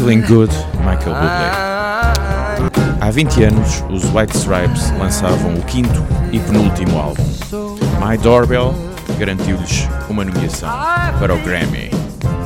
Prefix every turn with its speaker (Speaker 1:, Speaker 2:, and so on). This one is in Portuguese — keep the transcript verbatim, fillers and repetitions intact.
Speaker 1: Feeling Good, Michael Bublé. Há vinte anos, os White Stripes lançavam o quinto e penúltimo álbum. My Doorbell garantiu-lhes uma nomeação para o Grammy.